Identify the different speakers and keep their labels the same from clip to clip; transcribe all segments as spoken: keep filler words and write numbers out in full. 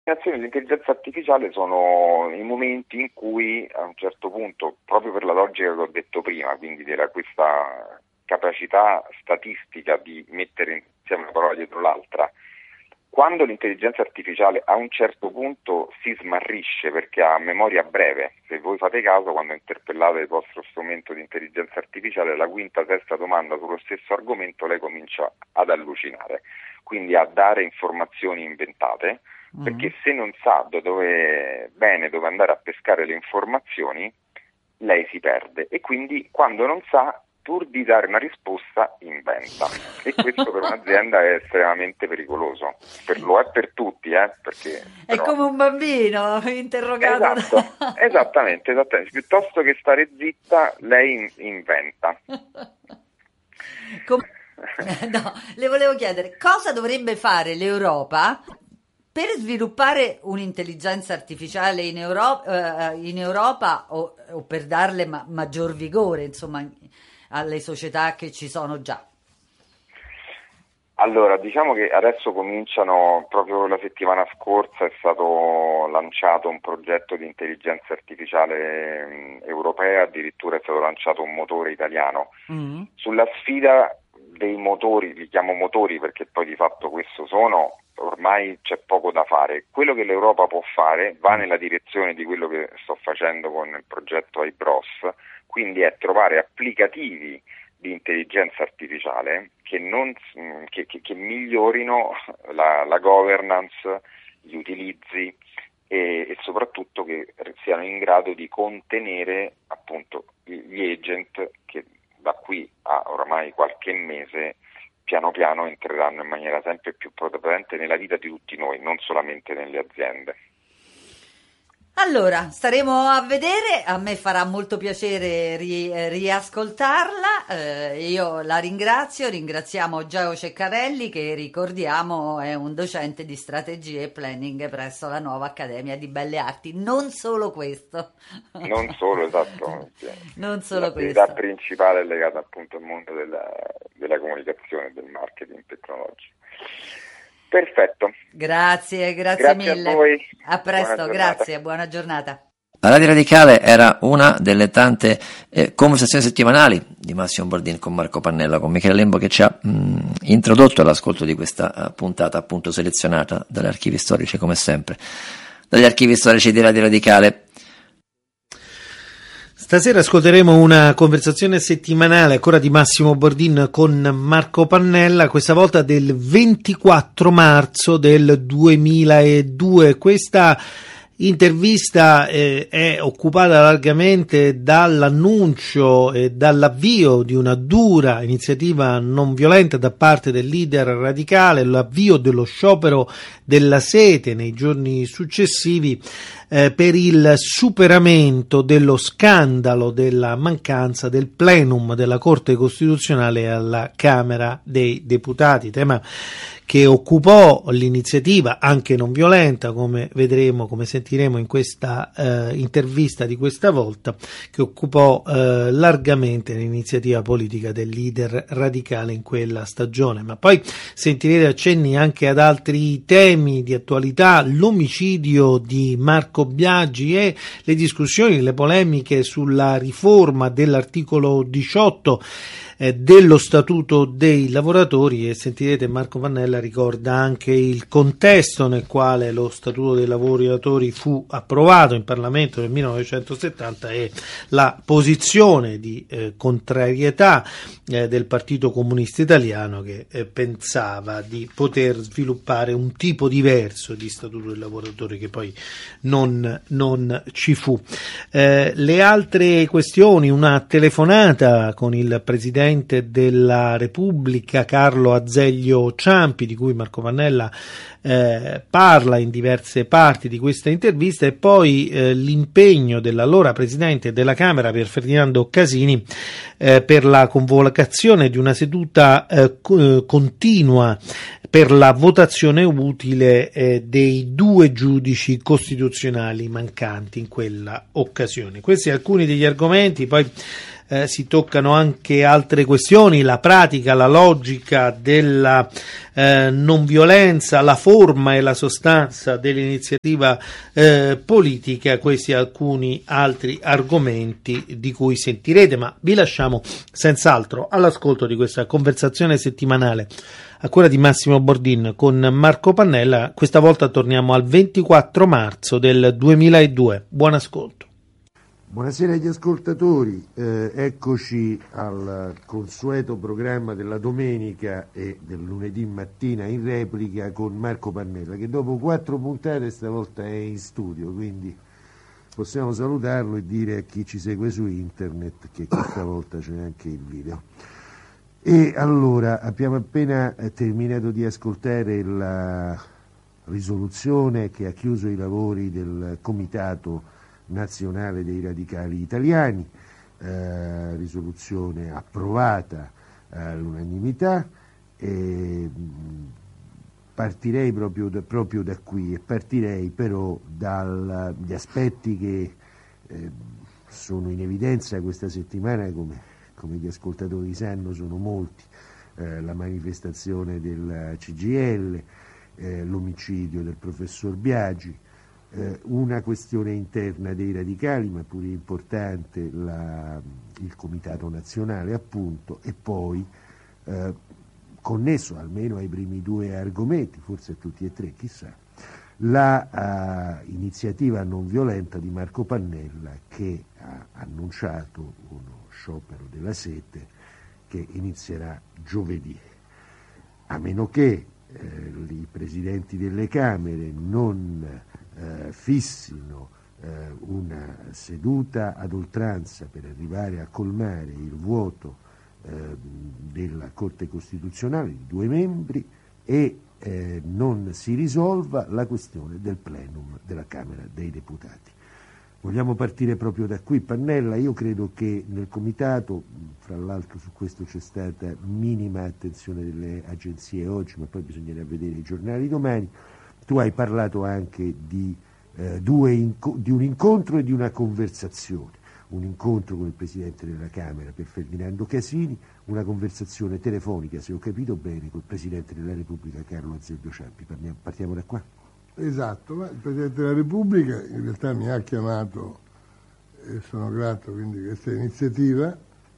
Speaker 1: Le dell'intelligenza artificiale sono i momenti in cui a un certo punto, proprio per la logica che ho detto prima, quindi della questa capacità statistica di mettere insieme una parola dietro l'altra, quando l'intelligenza artificiale a un certo punto si smarrisce perché ha memoria breve, se voi fate caso quando interpellate il vostro strumento di intelligenza artificiale, la quinta, sesta domanda sullo stesso argomento lei comincia ad allucinare, quindi a dare informazioni inventate, perché se non sa dove bene dove andare a pescare le informazioni, lei si perde e quindi quando non sa, pur di dare una risposta, inventa, e questo per un'azienda è estremamente pericoloso. Per, lo è per tutti, eh, perché
Speaker 2: è
Speaker 1: però...
Speaker 2: come un bambino interrogato.
Speaker 1: Esatto, da... esattamente, esattamente, piuttosto che stare zitta, lei in- inventa.
Speaker 2: Com- no, le volevo chiedere cosa dovrebbe fare l'Europa per sviluppare un'intelligenza artificiale in Europa, uh, in Europa o, o per darle ma- maggior vigore, insomma, alle società che ci sono già?
Speaker 1: Allora, diciamo che adesso cominciano, proprio la settimana scorsa è stato lanciato un progetto di intelligenza artificiale mh, europea, addirittura è stato lanciato un motore italiano. Mm. Sulla sfida dei motori, li chiamo motori perché poi di fatto questo sono, ormai c'è poco da fare. Quello che l'Europa può fare va nella direzione di quello che sto facendo con il progetto I B R O S, quindi è trovare applicativi di intelligenza artificiale che, non, che, che, che migliorino la, la governance, gli utilizzi e, e soprattutto che siano in grado di contenere appunto gli agent che da qui a oramai qualche mese piano piano entreranno in maniera sempre più potente nella vita di tutti noi, non solamente nelle aziende.
Speaker 2: Allora, staremo a vedere, a me farà molto piacere ri, riascoltarla, eh, io la ringrazio, ringraziamo Geo Ceccarelli che ricordiamo è un docente di strategie e planning presso la Nuova Accademia di Belle Arti, non solo questo.
Speaker 1: Non solo, esatto,
Speaker 2: non solo
Speaker 1: l'attività
Speaker 2: questo.
Speaker 1: principale è legata appunto al mondo della, della comunicazione e del marketing tecnologico. Perfetto.
Speaker 2: Grazie, grazie,
Speaker 1: grazie
Speaker 2: mille.
Speaker 1: A voi.
Speaker 2: A presto, buona grazie, buona giornata.
Speaker 3: La Radio Radicale era una delle tante eh, conversazioni settimanali di Massimo Bordin con Marco Pannella, con Michele Lembo che ci ha mh, introdotto all'ascolto di questa uh, puntata appunto selezionata dagli archivi storici come sempre, dagli archivi storici di Radio Radicale.
Speaker 4: Stasera ascolteremo una conversazione settimanale ancora di Massimo Bordin con Marco Pannella, questa volta del ventiquattro marzo del duemiladue. Questa intervista eh, è occupata largamente dall'annuncio e dall'avvio di una dura iniziativa non violenta da parte del leader radicale, l'avvio dello sciopero della sete nei giorni successivi eh, per il superamento dello scandalo della mancanza del plenum della Corte Costituzionale alla Camera dei Deputati, tema che occupò l'iniziativa anche non violenta, come vedremo, come sentiremo in questa eh, intervista di questa volta, che occupò eh, largamente l'iniziativa politica del leader radicale in quella stagione. Ma poi sentirete accenni anche ad altri temi di attualità, l'omicidio di Marco Biagi e le discussioni, le polemiche sulla riforma dell'articolo diciotto dello Statuto dei lavoratori, e sentirete Marco Pannella ricorda anche il contesto nel quale lo Statuto dei lavoratori fu approvato in Parlamento nel millenovecentosettanta e la posizione di eh, contrarietà eh, del Partito Comunista Italiano che eh, pensava di poter sviluppare un tipo diverso di Statuto dei lavoratori che poi non, non ci fu. Eh, le altre questioni, una telefonata con il presidente della Repubblica Carlo Azeglio Ciampi, di cui Marco Pannella eh, parla in diverse parti di questa intervista, e poi eh, l'impegno dell'allora presidente della Camera Pier Ferdinando Casini eh, per la convocazione di una seduta eh, co- continua per la votazione utile eh, dei due giudici costituzionali mancanti in quella occasione. Questi alcuni degli argomenti, poi eh, si toccano anche altre questioni, la pratica, la logica della eh, non violenza, la forma e la sostanza dell'iniziativa eh, politica, questi alcuni altri argomenti di cui sentirete, ma vi lasciamo senz'altro all'ascolto di questa conversazione settimanale a cura di Massimo Bordin con Marco Pannella. Questa volta torniamo al ventiquattro marzo del duemiladue. Buon ascolto.
Speaker 5: Buonasera agli ascoltatori, eh, eccoci al consueto programma della domenica e del lunedì mattina in replica con Marco Pannella, che dopo quattro puntate stavolta è in studio, quindi possiamo salutarlo e dire a chi ci segue su internet che questa volta c'è anche il video. E allora, abbiamo appena terminato di ascoltare la risoluzione che ha chiuso i lavori del Comitato Nazionale dei Radicali Italiani, eh, risoluzione approvata all'unanimità, e partirei proprio da, proprio da qui e partirei però dagli aspetti che eh, sono in evidenza questa settimana, come, come gli ascoltatori sanno sono molti, eh, la manifestazione del C G I L, eh, l'omicidio del professor Biagi, Eh, una questione interna dei radicali, ma pure importante, la, il Comitato Nazionale appunto, e poi eh, connesso almeno ai primi due argomenti, forse a tutti e tre, chissà, la uh, iniziativa non violenta di Marco Pannella, che ha annunciato uno sciopero della sete che inizierà giovedì, a meno che eh, i presidenti delle Camere non Eh, fissino eh, una seduta ad oltranza per arrivare a colmare il vuoto eh, della Corte Costituzionale di due membri e eh, non si risolva la questione del plenum della Camera dei Deputati. Vogliamo partire proprio da qui, Pannella. Io credo che nel Comitato, fra l'altro su questo c'è stata minima attenzione delle agenzie oggi, ma poi bisognerà vedere i giornali domani. Tu hai parlato anche di, eh, due inco- di un incontro e di una conversazione, un incontro con il Presidente della Camera per Ferdinando Casini, una conversazione telefonica, se ho capito bene, col Presidente della Repubblica Carlo Azeglio Ciampi. Partiamo, partiamo da qua.
Speaker 6: Esatto, ma il Presidente della Repubblica in realtà mi ha chiamato e sono grato quindi di questa iniziativa.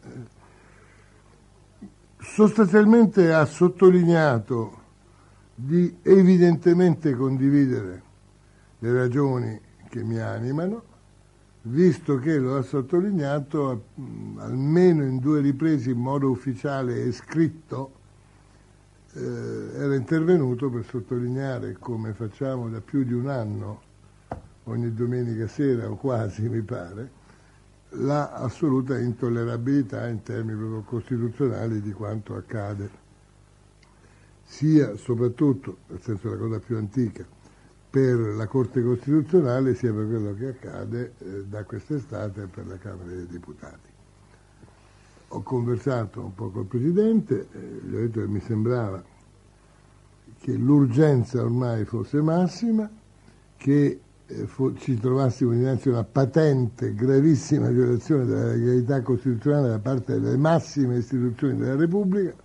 Speaker 6: Sostanzialmente ha sottolineato di evidentemente condividere le ragioni che mi animano, visto che lo ha sottolineato mh, almeno in due riprese in modo ufficiale e scritto, eh, era intervenuto per sottolineare, come facciamo da più di un anno, ogni domenica sera o quasi mi pare, la assoluta intollerabilità in termini proprio costituzionali di quanto accade, sia soprattutto, nel senso la cosa più antica, per la Corte Costituzionale, sia per quello che accade eh, da quest'estate per la Camera dei Deputati. Ho conversato un po' col Presidente, eh, gli ho detto che mi sembrava che l'urgenza ormai fosse massima, che eh, fo- ci trovassimo dinanzi a una patente, gravissima violazione della legalità costituzionale da parte delle massime istituzioni della Repubblica,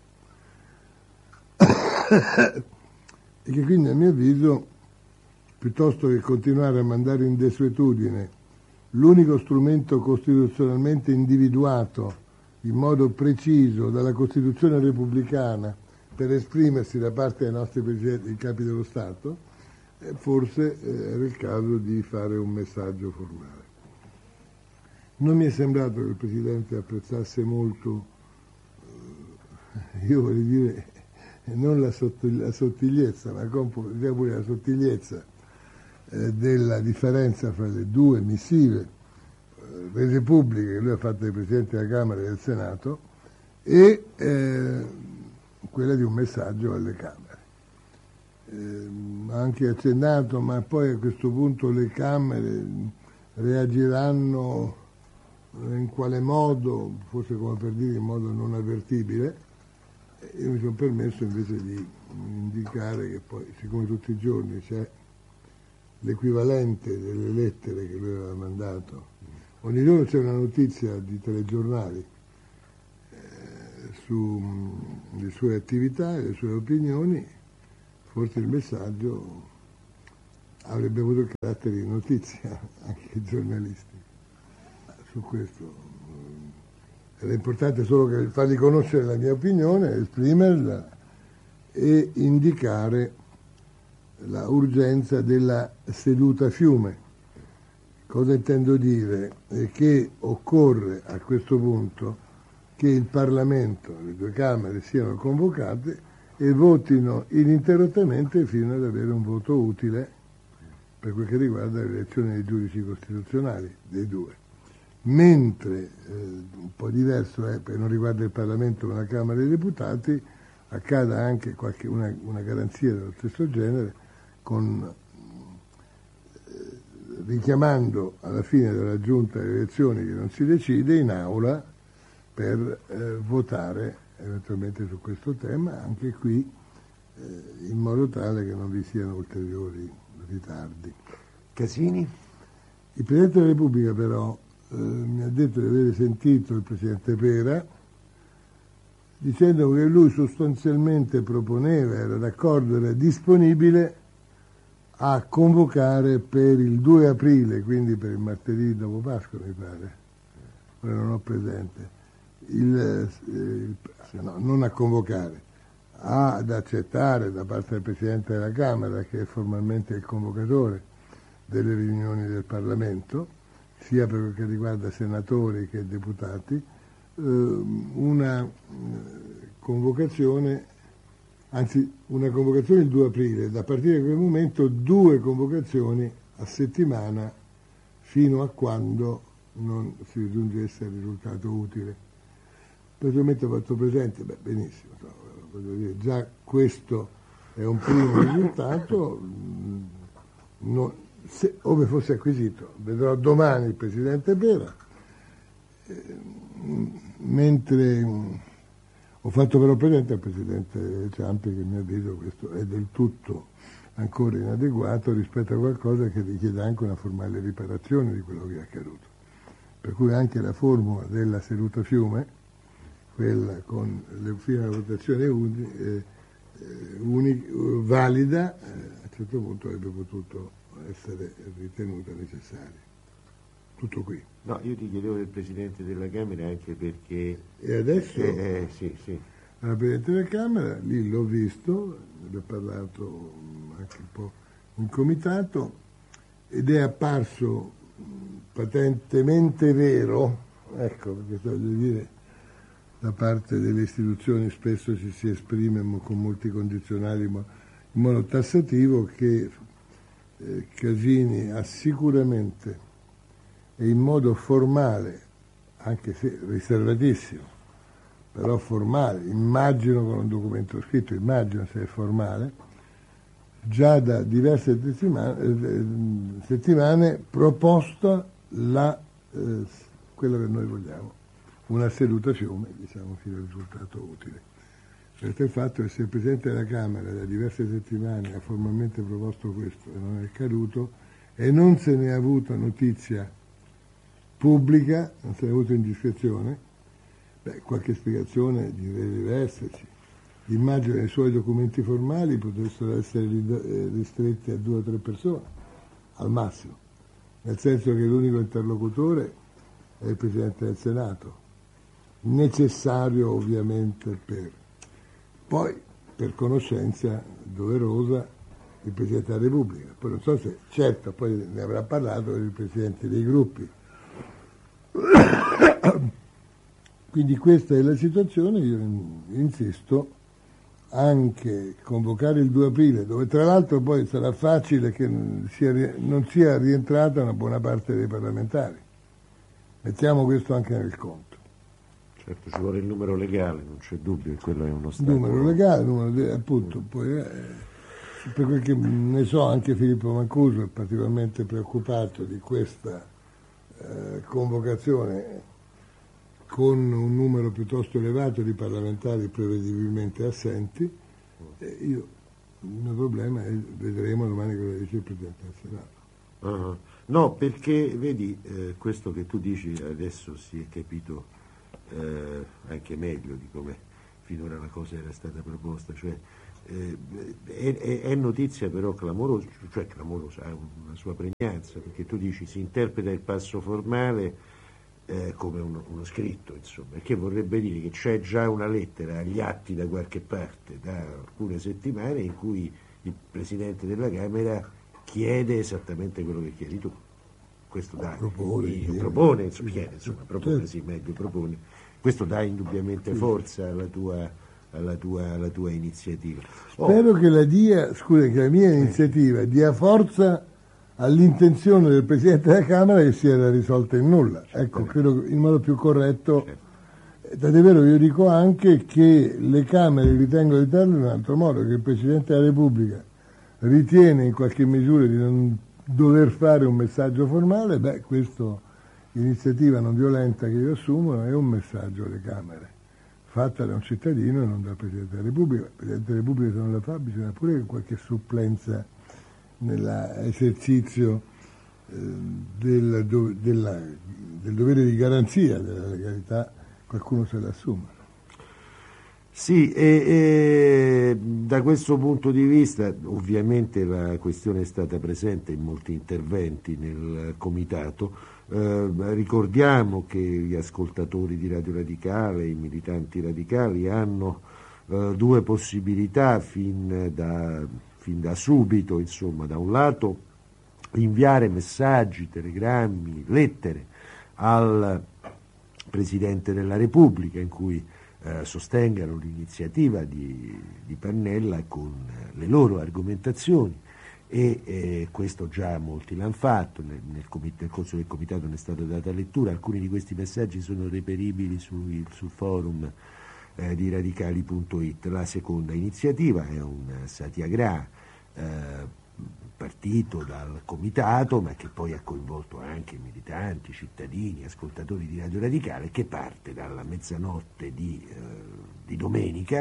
Speaker 6: e che quindi a mio avviso, piuttosto che continuare a mandare in desuetudine l'unico strumento costituzionalmente individuato in modo preciso dalla Costituzione repubblicana per esprimersi da parte dei nostri presidenti, i capi dello Stato, eh, forse eh, era il caso di fare un messaggio formale. Non mi è sembrato che il Presidente apprezzasse molto, eh, io voglio dire, non la, sottil- la sottigliezza, ma pure la sottigliezza eh, della differenza fra le due missive eh, rese pubbliche che lui ha fatto ai Presidenti della Camera e del Senato e eh, quella di un messaggio alle Camere. Eh, ha anche accennato, ma poi a questo punto le Camere reagiranno in quale modo, forse come per dire in modo non avvertibile. Io mi sono permesso invece di indicare che poi, siccome tutti i giorni c'è l'equivalente delle lettere che lui aveva mandato, ogni giorno c'è una notizia di telegiornali sulle sue attività e le sue opinioni, forse il messaggio avrebbe avuto il carattere di notizia anche giornalistica. Su questo era importante solo che fargli conoscere la mia opinione, esprimerla e indicare la urgenza della seduta fiume. Cosa intendo dire? È che occorre a questo punto che il Parlamento, le due Camere siano convocate e votino ininterrottamente fino ad avere un voto utile per quel che riguarda l'elezione dei giudici costituzionali, dei due. Mentre, eh, un po' diverso è, per non riguarda il Parlamento ma la Camera dei Deputati, accada anche qualche, una, una garanzia dello stesso genere, con, eh, richiamando alla fine della giunta delle elezioni che non si decide in aula per eh, votare eventualmente su questo tema, anche qui eh, in modo tale che non vi siano ulteriori ritardi.
Speaker 5: Casini?
Speaker 6: Il Presidente della Repubblica però eh, mi ha detto di aver sentito il Presidente Pera dicendo che lui sostanzialmente proponeva, era d'accordo, era disponibile a convocare per il due aprile, quindi per il martedì dopo Pasqua mi pare, ora non ho presente, il, il, no, non a convocare, ad accettare da parte del Presidente della Camera, che è formalmente il convocatore delle riunioni del Parlamento, sia per quel che riguarda senatori che deputati, eh, una convocazione, anzi una convocazione il due aprile, da partire da quel momento due convocazioni a settimana fino a quando non si giungesse al risultato utile. Personalmente ho fatto presente, beh, benissimo, no, voglio dire, già questo è un primo risultato, non, se, ove fosse acquisito, vedrò domani il Presidente Pera, eh, mentre mh, ho fatto però presente al Presidente Ciampi che mi ha detto che questo è del tutto ancora inadeguato rispetto a qualcosa che richiede anche una formale riparazione di quello che è accaduto. Per cui anche la formula della seduta fiume, quella con le, fino alla votazione uni, eh, uni, valida, eh, a un certo punto avrebbe potuto essere ritenuta necessaria. Tutto qui.
Speaker 5: No, io ti chiedevo del Presidente della Camera anche perché...
Speaker 6: E adesso?
Speaker 5: Eh, eh, sì, sì.
Speaker 6: Alla Presidente della Camera, lì l'ho visto, ne ho parlato anche un po' in comitato, ed è apparso patentemente vero, ecco, perché voglio dire, da parte delle istituzioni spesso ci si esprime con molti condizionali ma in modo tassativo, che eh, Casini ha sicuramente e in modo formale, anche se riservatissimo, però formale, immagino con un documento scritto, immagino se è formale, già da diverse settimane, eh, settimane proposta la, eh, quello che noi vogliamo, una seduta fiume, diciamo, fino al risultato utile. Questo è il fatto che se il Presidente della Camera da diverse settimane ha formalmente proposto questo e non è accaduto, e non se ne è avuta notizia pubblica, non se ne è avuta indiscrezione, beh, qualche spiegazione deve esserci. Immagino che i suoi documenti formali potessero essere ristretti a due o tre persone, al massimo, nel senso che l'unico interlocutore è il Presidente del Senato, necessario ovviamente per... Poi, per conoscenza doverosa, il Presidente della Repubblica. Poi non so se, certo, poi ne avrà parlato il Presidente dei gruppi. Quindi questa è la situazione, io insisto, anche convocare il due aprile, dove tra l'altro poi sarà facile che sia, non sia rientrata una buona parte dei parlamentari. Mettiamo questo anche nel conto.
Speaker 5: Certo, ci vuole il numero legale, non c'è dubbio che quello è uno stato.
Speaker 6: Numero legale, numero de, appunto, poi eh, per quel che ne so anche Filippo Mancuso è particolarmente preoccupato di questa eh, convocazione con un numero piuttosto elevato di parlamentari prevedibilmente assenti. E io, il mio problema è, vedremo domani cosa dice il Presidente del Senato.
Speaker 5: Uh-huh. No, perché vedi, eh, questo che tu dici adesso si è capito eh, anche meglio di come finora la cosa era stata proposta, cioè eh, è, è notizia però clamorosa, cioè clamorosa, ha una sua pregnanza, perché tu dici si interpreta il passo formale eh, come uno, uno scritto, insomma, che vorrebbe dire che c'è già una lettera agli atti da qualche parte da alcune settimane in cui il Presidente della Camera chiede esattamente quello che chiedi tu. Questo dà,
Speaker 6: propone,
Speaker 5: io, propone, insomma, chiede, insomma, propone, sì, meglio propone. Questo dà indubbiamente forza alla tua, alla tua, alla tua iniziativa. Oh.
Speaker 6: Spero che la dia, scusa, che la mia iniziativa dia forza all'intenzione del Presidente della Camera che sia risolta in nulla. Ecco, credo in modo più corretto. Tant'è vero, io dico anche che le Camere ritengono di farlo in un altro modo, che il Presidente della Repubblica ritiene in qualche misura di non dover fare un messaggio formale, beh, questa iniziativa non violenta che io assumo è un messaggio alle Camere, fatta da un cittadino e non dal Presidente della Repubblica. Il Presidente della Repubblica, se non la fa, bisogna pure qualche supplenza nell'esercizio eh, del, do, della, del dovere di garanzia della legalità, qualcuno se l'assume.
Speaker 5: Sì, e, e da questo punto di vista ovviamente la questione è stata presente in molti interventi nel comitato. Eh, ricordiamo che gli ascoltatori di Radio Radicale, i militanti radicali hanno eh, due possibilità fin da, fin da subito, insomma, da un lato inviare messaggi, telegrammi, lettere al Presidente della Repubblica in cui Eh, sostengano l'iniziativa di, di Pannella con le loro argomentazioni e eh, questo già molti l'hanno fatto, nel, nel, comit- nel corso del comitato ne è stata data lettura, alcuni di questi messaggi sono reperibili sul, sul forum eh, di radicali punto it. La seconda iniziativa è un satyagraha eh, partito dal comitato, ma che poi ha coinvolto anche militanti, cittadini, ascoltatori di Radio Radicale, che parte dalla mezzanotte di, eh, di domenica.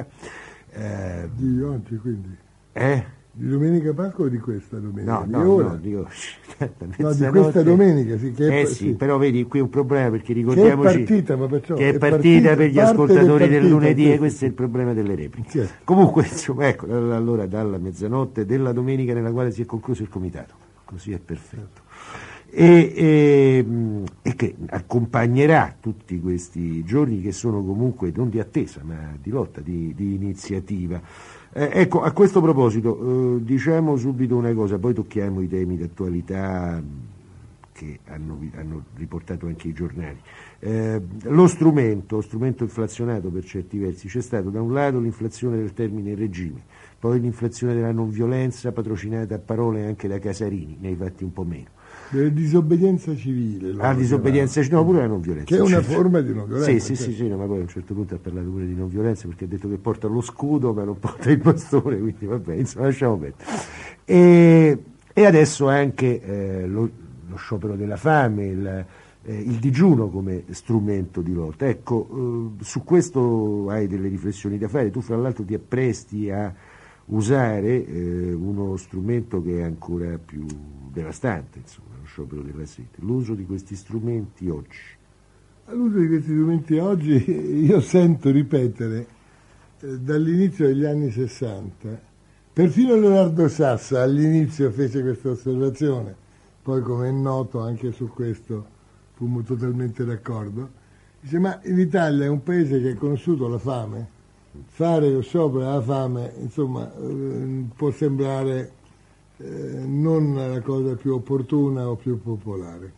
Speaker 5: Eh,
Speaker 6: di oggi, quindi?
Speaker 5: Eh?
Speaker 6: Di domenica Pasqua o di questa domenica?
Speaker 5: No,
Speaker 6: di
Speaker 5: no,
Speaker 6: ora?
Speaker 5: no, dico,
Speaker 6: no, di questa domenica, sì. Che
Speaker 5: eh
Speaker 6: è,
Speaker 5: sì,
Speaker 6: sì,
Speaker 5: però vedi, qui è un problema, perché ricordiamoci
Speaker 6: che è partita, ma perciò,
Speaker 5: che è,
Speaker 6: è
Speaker 5: partita,
Speaker 6: partita
Speaker 5: per gli
Speaker 6: parte
Speaker 5: ascoltatori
Speaker 6: partita,
Speaker 5: del lunedì,
Speaker 6: sì,
Speaker 5: e questo
Speaker 6: sì.
Speaker 5: è il problema delle repliche.
Speaker 6: Sì.
Speaker 5: Comunque, insomma, ecco, allora dalla mezzanotte della domenica nella quale si è concluso il comitato, così è perfetto. E, e, e che accompagnerà tutti questi giorni che sono comunque non di attesa ma di lotta, di, di iniziativa. Eh, ecco, a questo proposito eh, diciamo subito una cosa, poi tocchiamo i temi d'attualità che hanno, hanno riportato anche i giornali. Eh, lo strumento, strumento inflazionato per certi versi, c'è stato da un lato l'inflazione del termine regime, poi l'inflazione della non violenza patrocinata a parole anche da Casarini, nei fatti un po' meno.
Speaker 6: Della disobbedienza civile.
Speaker 5: Ah, disobbedienza civile, no, pure la non violenza.
Speaker 6: Che è una
Speaker 5: cioè,
Speaker 6: forma di non violenza.
Speaker 5: Sì, sì, sì, sì, no, ma poi a un certo punto ha parlato pure di non violenza perché ha detto che porta lo scudo ma non porta il bastone, quindi vabbè, insomma, lasciamo perdere. E, e adesso anche eh, lo, lo sciopero della fame, il, eh, il digiuno come strumento di lotta. Ecco, eh, su questo hai delle riflessioni da fare. Tu fra l'altro ti appresti a usare eh, uno strumento che è ancora più devastante, insomma, lo sciopero della sete. L'uso di questi strumenti oggi.
Speaker 6: L'uso di questi strumenti oggi io sento ripetere eh, dall'inizio degli anni sessanta, perfino Leonardo Sassa all'inizio fece questa osservazione, poi come è noto anche su questo fummo totalmente d'accordo, dice ma l'Italia è un paese che ha conosciuto la fame, fare lo sciopero della fame insomma eh, può sembrare eh, non la cosa più opportuna o più popolare,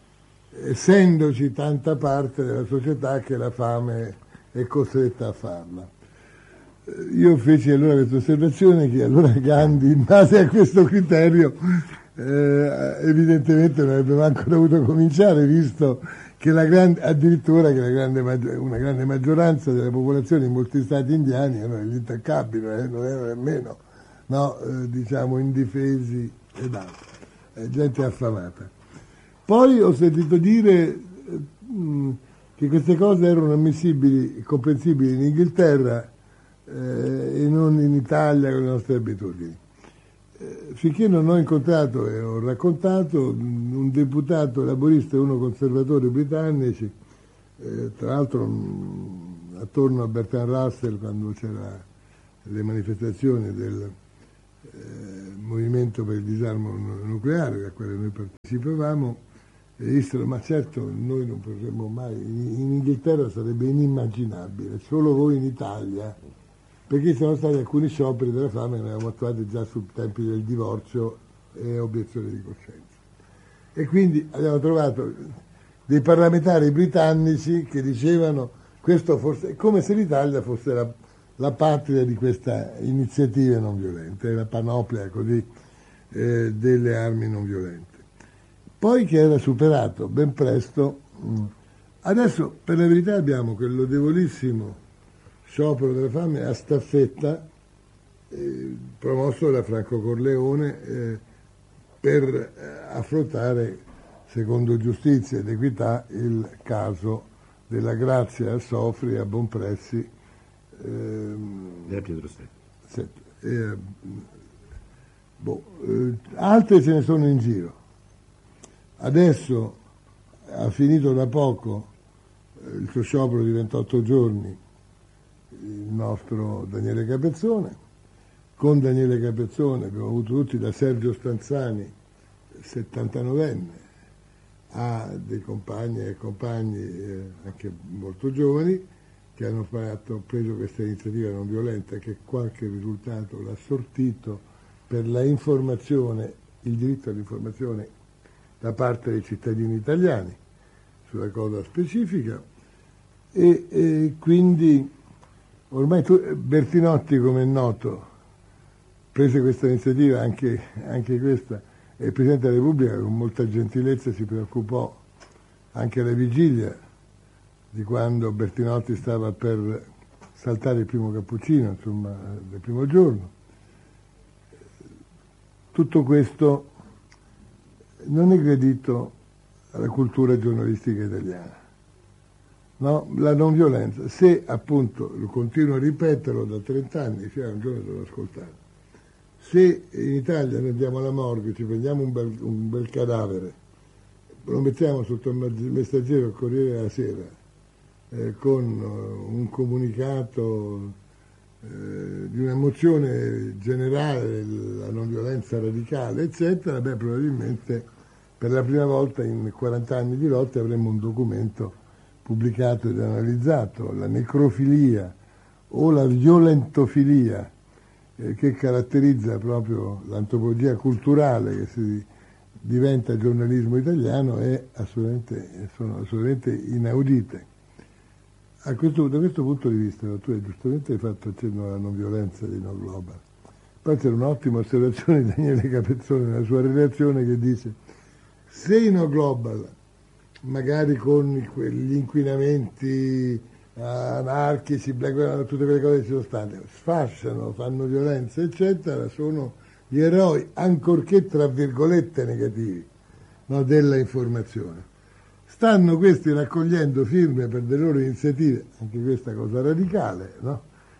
Speaker 6: essendoci tanta parte della società che la fame è costretta a farla. Io feci allora questa osservazione che allora Gandhi, in base a questo criterio, eh, evidentemente non avrebbe manco dovuto cominciare, visto che la grande, addirittura che la grande, una grande maggioranza della popolazione in molti stati indiani erano gli intaccabili, eh, non erano nemmeno no, eh, diciamo indifesi ed altro, eh, gente affamata. Poi ho sentito dire eh, mh, che queste cose erano ammissibili e comprensibili in Inghilterra eh, e non in Italia con le nostre abitudini. Eh, finché non ho incontrato e ho raccontato un deputato laburista e uno conservatore britannici, eh, tra l'altro mh, attorno a Bertrand Russell, quando c'era le manifestazioni del eh, movimento per il disarmo nucleare a quale noi partecipavamo, e dissero: ma certo noi non potremmo mai, in, in Inghilterra sarebbe inimmaginabile, solo voi in Italia, perché sono stati alcuni scioperi della fame che ne avevamo attuati già sul tempi del divorzio e obiezione di coscienza. E quindi abbiamo trovato dei parlamentari britannici che dicevano: questo forse è come se l'Italia fosse la, la patria di queste iniziative non violente, la panoplia così eh, delle armi non violente. Poi che era superato ben presto, mh. Adesso per la verità abbiamo quel lodevolissimo sciopero della fame a staffetta eh, promosso da Franco Corleone eh, per eh, affrontare, secondo giustizia ed equità, il caso della Grazia a Sofri a Bonpressi. Ehm,
Speaker 5: da Pietro Stefano.
Speaker 6: Eh, boh, eh, altre ce ne sono in giro. Adesso ha finito da poco eh, il suo sciopero di ventotto giorni il nostro Daniele Capezzone. Con Daniele Capezzone abbiamo avuto tutti, da Sergio Stanzani, settantanovenne, a dei compagni e compagni eh, anche molto giovani che hanno fatto, preso questa iniziativa non violenta che qualche risultato l'ha sortito per la informazione, il diritto all'informazione da parte dei cittadini italiani sulla cosa specifica, e, e quindi ormai tu, Bertinotti, come è noto, prese questa iniziativa, anche, anche questa, e il Presidente della Repubblica con molta gentilezza si preoccupò anche alla vigilia di quando Bertinotti stava per saltare il primo cappuccino, insomma, del primo giorno. Tutto questo non è gradito alla cultura giornalistica italiana. No? La non violenza, se appunto, lo continuo a ripeterlo da trent'anni, cioè un giorno devo ascoltare, se in Italia noi andiamo alla morgue, ci prendiamo un bel, un bel cadavere, lo mettiamo sotto il messaggero al Corriere della Sera eh, con un comunicato eh, di un'emozione generale, la non violenza radicale, eccetera, beh, probabilmente per la prima volta in quaranta anni di lotte avremo un documento pubblicato ed analizzato, la necrofilia o la violentofilia eh, che caratterizza proprio l'antropologia culturale che si diventa giornalismo italiano, è assolutamente, sono assolutamente inaudite. A questo, da questo punto di vista, tu hai giustamente fatto accenno alla non violenza di No Global. Poi c'è un'ottima osservazione di Daniele Capezzone nella sua relazione che dice: se i No Global, magari con gli inquinamenti anarchici, black, tutte quelle cose che ci sono state, sfasciano, fanno violenza, eccetera, sono gli eroi, ancorché tra virgolette negativi, no, della informazione. Stanno questi raccogliendo firme per le loro iniziative, anche questa cosa radicale, no?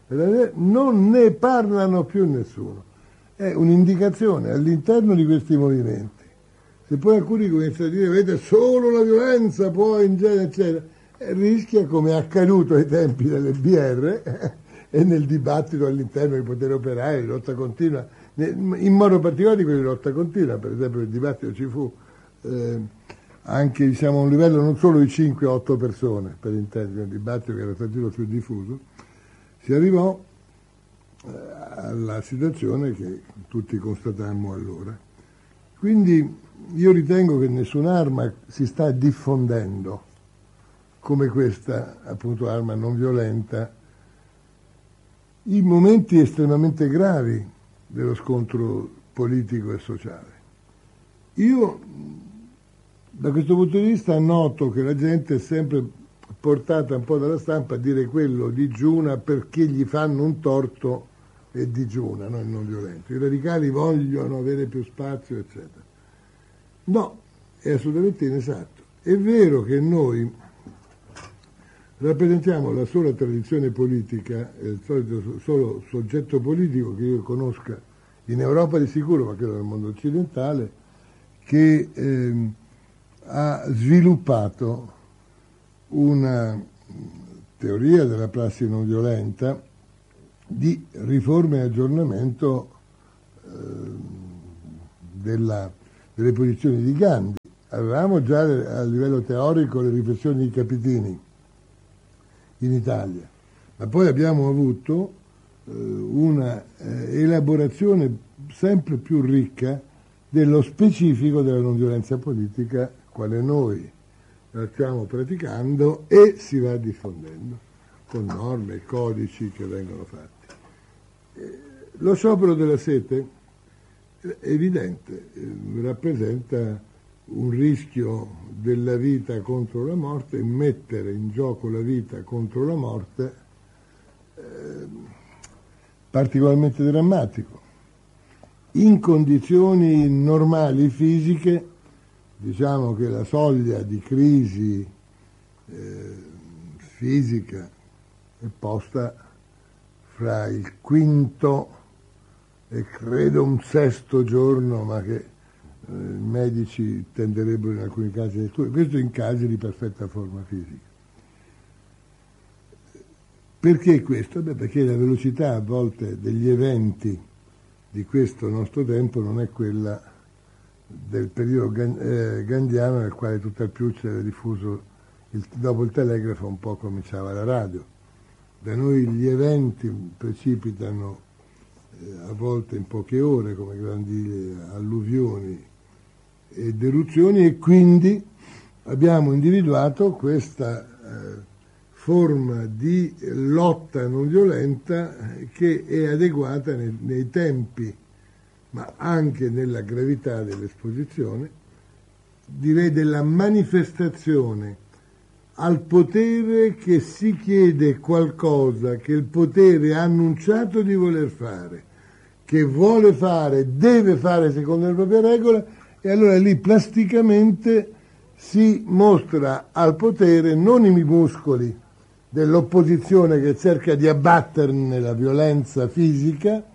Speaker 6: Non ne parlano più nessuno. È un'indicazione all'interno di questi movimenti. Se poi alcuni cominciano a dire: vedete, solo la violenza può in genere, eccetera, eh, rischia, come è accaduto ai tempi delle B R eh, e nel dibattito all'interno del potere operaio, di lotta continua, in modo particolare di quelli di lotta continua. Per esempio il dibattito ci fu eh, anche, diciamo, a un livello non solo di cinque otto persone, per intendere, un dibattito che era stato più diffuso, si arrivò eh, alla situazione che tutti constatammo allora. Quindi io ritengo che nessun'arma si sta diffondendo come questa, appunto, arma non violenta, in momenti estremamente gravi dello scontro politico e sociale. Io, da questo punto di vista, noto che la gente è sempre portata un po' dalla stampa a dire quello digiuna perché gli fanno un torto e digiuna, no? Il non violento. I radicali vogliono avere più spazio, eccetera. No, è assolutamente inesatto. È vero che noi rappresentiamo la sola tradizione politica, il solito solo soggetto politico che io conosca in Europa di sicuro, ma credo nel mondo occidentale, che eh, ha sviluppato una teoria della prassi non violenta, di riforma e aggiornamento eh, della, delle posizioni di Gandhi. Avevamo già a livello teorico le riflessioni di Capitini in Italia, ma poi abbiamo avuto eh, una eh, elaborazione sempre più ricca dello specifico della non violenza politica, quale noi la stiamo praticando e si va diffondendo con norme e codici che vengono fatti. Eh, lo sciopero della sete è evidente, eh, rappresenta un rischio della vita contro la morte, mettere in gioco la vita contro la morte eh, particolarmente drammatico. In condizioni normali fisiche, diciamo che la soglia di crisi eh, fisica è posta fra il quinto e credo un sesto giorno, ma che eh, i medici tenderebbero in alcuni casi a escludere. Questo in casi di perfetta forma fisica. Perché questo? Beh, perché la velocità a volte degli eventi di questo nostro tempo non è quella del periodo gandhiano, nel quale tutt'al più c'era diffuso, il, dopo il telegrafo un po' cominciava la radio. Da noi gli eventi precipitano eh, a volte in poche ore, come grandi alluvioni ed eruzioni, e quindi abbiamo individuato questa eh, forma di lotta non violenta che è adeguata nei, nei tempi, ma anche nella gravità dell'esposizione, direi della manifestazione al potere che si chiede qualcosa che il potere ha annunciato di voler fare, che vuole fare, deve fare secondo le proprie regole, e allora lì plasticamente si mostra al potere non i muscoli dell'opposizione che cerca di abbatterne la violenza fisica,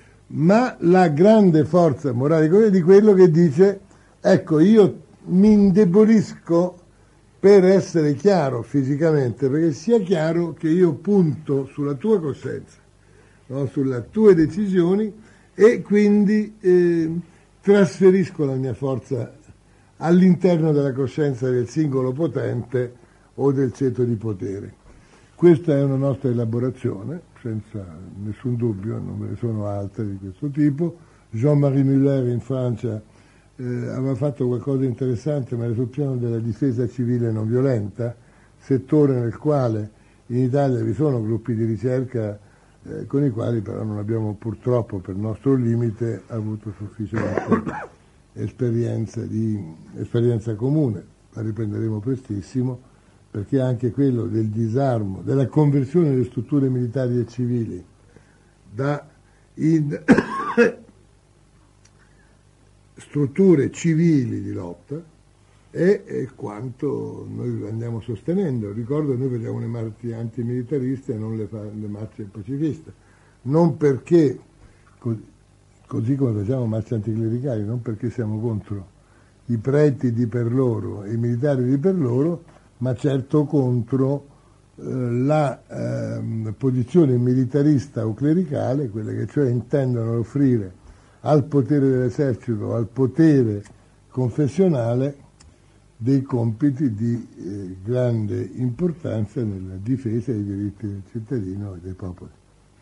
Speaker 6: ma la grande forza morale di quello che dice: ecco, io mi indebolisco per essere chiaro fisicamente, perché sia chiaro che io punto sulla tua coscienza, no? Sulle tue decisioni, e quindi eh, trasferisco la mia forza all'interno della coscienza del singolo potente o del ceto di potere. Questa è una nostra elaborazione, senza nessun dubbio, non ve ne sono altre di questo tipo. Jean-Marie Muller in Francia eh, aveva fatto qualcosa di interessante, ma era sul piano della difesa civile non violenta, settore nel quale in Italia vi sono gruppi di ricerca eh, con i quali però non abbiamo purtroppo, per nostro limite, avuto sufficiente esperienza, di, esperienza comune. La riprenderemo prestissimo, perché anche quello del disarmo, della conversione delle strutture militari e civili da in strutture civili di lotta è, è quanto noi andiamo sostenendo. Ricordo, noi vediamo le marce antimilitariste e non le, le marce pacifiste, non perché, così, così come facciamo marce anticlericali, non perché siamo contro i preti di per loro e i militari di per loro, ma certo contro eh, la eh, posizione militarista o clericale, quelle che cioè intendono offrire al potere dell'esercito, al potere confessionale, dei compiti di eh, grande importanza nella difesa dei diritti del cittadino e dei popoli.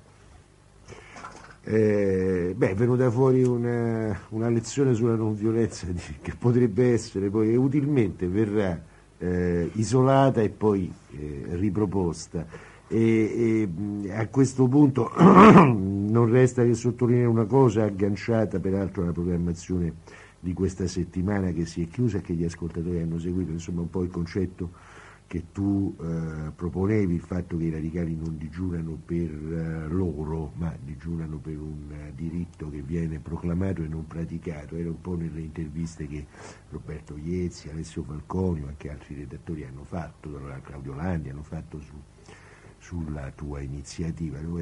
Speaker 5: Eh, beh, è venuta fuori una, una lezione sulla non violenza di, che potrebbe essere poi utilmente verrà Eh, isolata e poi eh, riproposta, e, e a questo punto non resta che sottolineare una cosa, agganciata peraltro alla programmazione di questa settimana che si è chiusa e che gli ascoltatori hanno seguito, insomma un po' il concetto che tu eh, proponevi, il fatto che i radicali non digiunano per eh, loro, ma digiunano per un uh, diritto che viene proclamato e non praticato. Era un po' nelle interviste che Roberto Iezzi, Alessio Falconi o anche altri redattori hanno fatto, Claudio Landi hanno fatto su, sulla tua iniziativa, dove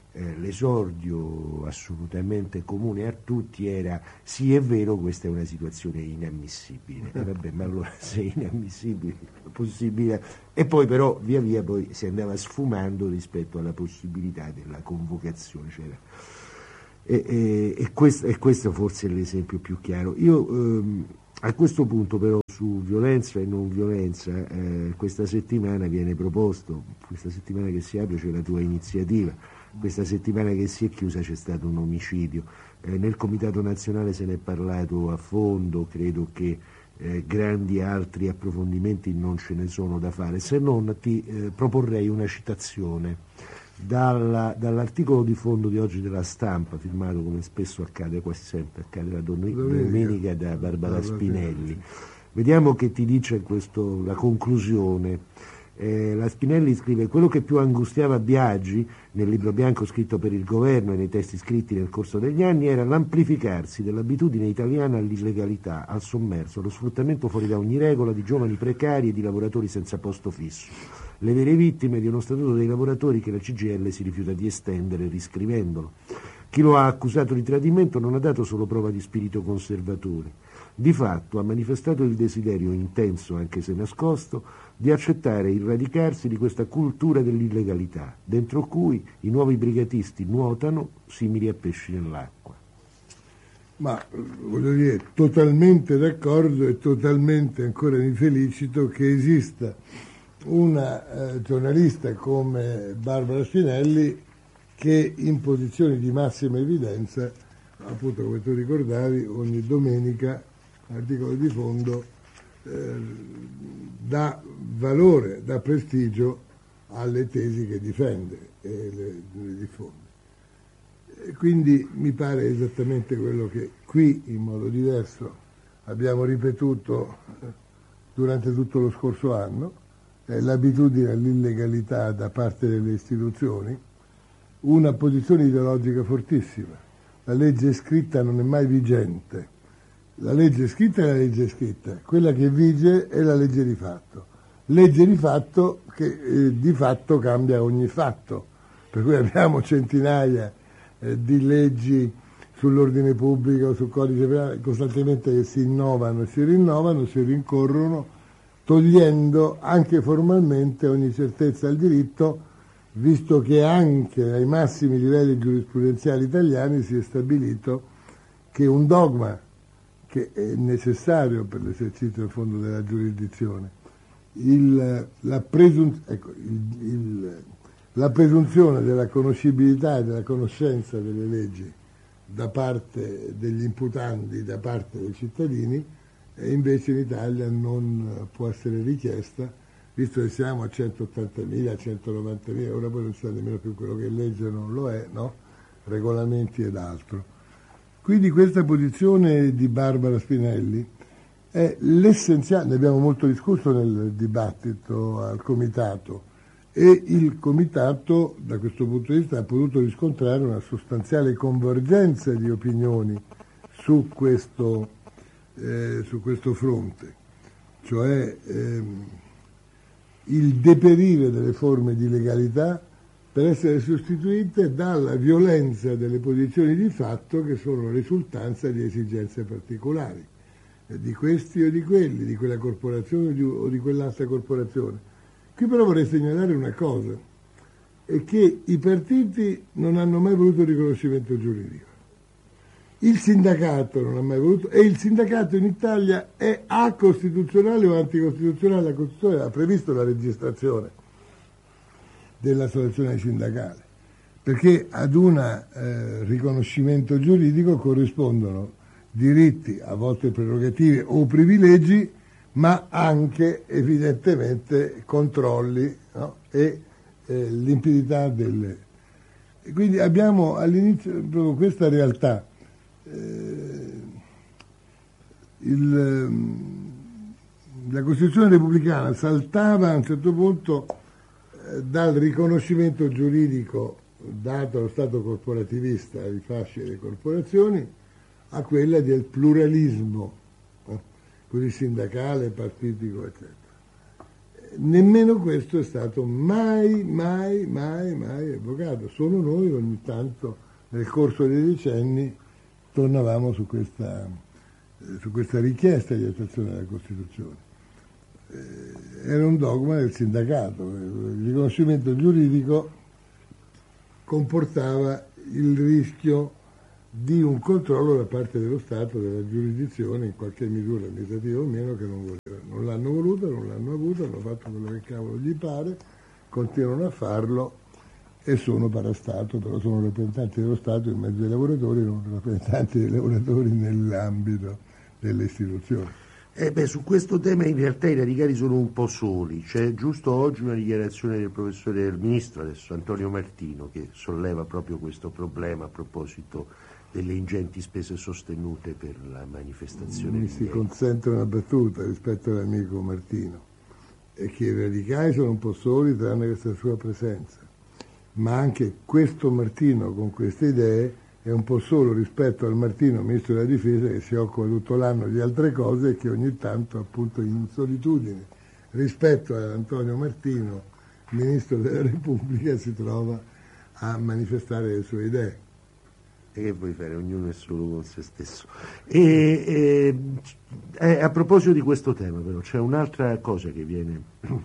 Speaker 5: Eh, l'esordio assolutamente comune a tutti era: sì, è vero, questa è una situazione inammissibile. E vabbè, ma allora se è inammissibile è possibile. E poi però via via poi si andava sfumando rispetto alla possibilità della convocazione, cioè, e, e, e, questo, e questo forse è l'esempio più chiaro. Io ehm, a questo punto però su violenza e non violenza eh, questa settimana viene proposto, questa settimana che si apre c'è la tua iniziativa. Questa settimana che si è chiusa c'è stato un omicidio. Eh, nel Comitato Nazionale se ne è parlato a fondo, credo che eh, grandi altri approfondimenti non ce ne sono da fare, se non ti eh, proporrei una citazione dalla, dall'articolo di fondo di oggi della Stampa, firmato, come spesso accade, quasi sempre accade la domenica, da Barbara Spinelli. Vediamo che ti dice questo, la conclusione. Eh, la Spinelli scrive: quello che più angustiava Biagi nel libro bianco scritto per il governo e nei testi scritti nel corso degli anni era l'amplificarsi dell'abitudine italiana all'illegalità, al sommerso, allo sfruttamento fuori da ogni regola di giovani precari e di lavoratori senza posto fisso, le vere vittime di uno statuto dei lavoratori che la C G I L si rifiuta di estendere riscrivendolo. Chi lo ha accusato di tradimento non ha dato solo prova di spirito conservatore. Di fatto ha manifestato il desiderio intenso, anche se nascosto, di accettare il radicarsi di questa cultura dell'illegalità, dentro cui i nuovi brigatisti nuotano simili a pesci nell'acqua.
Speaker 6: Ma voglio dire, totalmente d'accordo e totalmente ancora mi felicito che esista una eh, giornalista come Barbara Spinelli che in posizioni di massima evidenza, appunto come tu ricordavi, ogni domenica articolo di fondo eh, dà valore, dà prestigio alle tesi che difende e le, le diffonde. E quindi mi pare esattamente quello che qui in modo diverso abbiamo ripetuto durante tutto lo scorso anno, eh, l'abitudine all'illegalità da parte delle istituzioni, una posizione ideologica fortissima. La legge scritta non è mai vigente. La legge scritta è la legge scritta, quella che vige è la legge di fatto. Legge di fatto che eh, di fatto cambia ogni fatto, per cui abbiamo centinaia eh, di leggi sull'ordine pubblico, sul codice penale, costantemente che si innovano, si rinnovano, si rincorrono, togliendo anche formalmente ogni certezza al diritto, visto che anche ai massimi livelli giurisprudenziali italiani si è stabilito che un dogma che è necessario per l'esercizio del fondo della giurisdizione, il, la, presun- ecco, il, il, la presunzione della conoscibilità e della conoscenza delle leggi da parte degli imputandi, da parte dei cittadini, e invece in Italia non può essere richiesta, visto che siamo a centottantamila, centonovantamila, ora poi non sa nemmeno più quello che legge non lo è, no? Regolamenti ed altro. Quindi questa posizione di Barbara Spinelli è l'essenziale, ne abbiamo molto discusso nel dibattito al Comitato, e il Comitato da questo punto di vista ha potuto riscontrare una sostanziale convergenza di opinioni su questo, eh, su questo fronte, cioè ehm, il deperire delle forme di legalità per essere sostituite dalla violenza delle posizioni di fatto che sono risultanza di esigenze particolari, eh, di questi o di quelli, di quella corporazione o di, o di quell'altra corporazione. Qui però vorrei segnalare una cosa, è che i partiti non hanno mai voluto il riconoscimento giuridico. Il sindacato non ha mai voluto, e il sindacato in Italia è acostituzionale o anticostituzionale. La Costituzione ha previsto la registrazione dell'associazione sindacale, perché ad un eh, riconoscimento giuridico corrispondono diritti, a volte prerogative o privilegi, ma anche evidentemente controlli, no? e eh, limpidità delle... E quindi abbiamo all'inizio proprio questa realtà. Eh, il, la Costituzione repubblicana saltava a un certo punto eh, dal riconoscimento giuridico dato allo Stato corporativista ai fasci delle corporazioni a quella del pluralismo, eh, così sindacale, partitico, eccetera. nemmeno questo è stato mai, mai, mai, mai evocato. Solo noi ogni tanto nel corso dei decenni tornavamo su questa, eh, su questa richiesta di attuazione della Costituzione. Eh, era un dogma del sindacato, il riconoscimento giuridico comportava il rischio di un controllo da parte dello Stato, della giurisdizione, in qualche misura amministrativa o meno, che non voleva. Non l'hanno voluta, non l'hanno avuta, hanno fatto quello che cavolo gli pare, continuano a farlo e sono parastato, però sono rappresentanti dello Stato in mezzo ai lavoratori, non rappresentanti dei lavoratori nell'ambito delle istituzioni.
Speaker 5: Eh beh, su questo tema in realtà i radicali sono un po' soli. C'è giusto oggi una dichiarazione del professore del ministro, adesso Antonio Martino, che solleva proprio questo problema a proposito delle ingenti spese sostenute per la manifestazione.
Speaker 6: Mi
Speaker 5: di
Speaker 6: si
Speaker 5: ieri.
Speaker 6: consente una battuta rispetto all'amico Martino, è che i radicali sono un po' soli tranne questa sua presenza, ma anche questo Martino con queste idee è un po' solo rispetto al Martino, ministro della difesa, che si occupa tutto l'anno di altre cose e che ogni tanto appunto in solitudine rispetto ad Antonio Martino, ministro della Repubblica, si trova a manifestare le sue idee.
Speaker 5: E che vuoi fare? Ognuno è solo con se stesso. E, e, eh, a proposito di questo tema, però, c'è un'altra cosa che viene